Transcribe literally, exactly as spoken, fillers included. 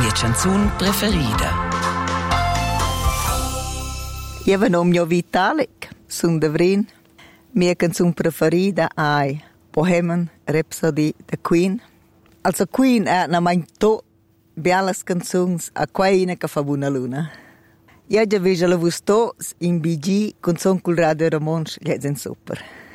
Mia canzun preferida. Io nom jo Vitalik, sun Devrin. Mia canzun preferida è Bohemian Rhapsody da Queen. Also Queen è una manto belle canzoni a quella che fa buona luna. Io già vedo la vusto in B G con son col Radio Ramonsch, gli è super.